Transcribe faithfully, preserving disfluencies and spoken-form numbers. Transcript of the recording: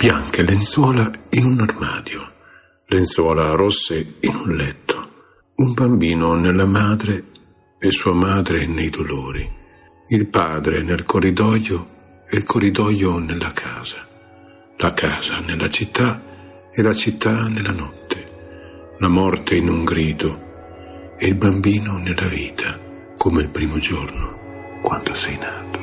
bianche lenzuola in un armadio, lenzuola rosse in un letto, un bambino nella madre e sua madre nei dolori, il padre nel corridoio e il corridoio nella casa, la casa nella città e la città nella notte, la morte in un grido e il bambino nella vita, come il primo giorno quando sei nato.